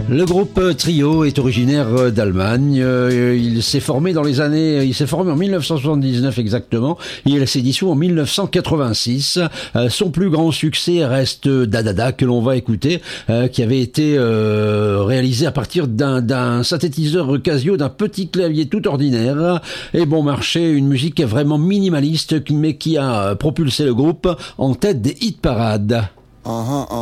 Le groupe Trio est originaire d'Allemagne. Il s'est formé en 1979 exactement. Il s'est dissous en 1986. Son plus grand succès reste Dadada, que l'on va écouter, qui avait été réalisé à partir d'un synthétiseur Casio, d'un petit clavier tout ordinaire et bon marché, une musique vraiment minimaliste mais qui a propulsé le groupe en tête des hit parades.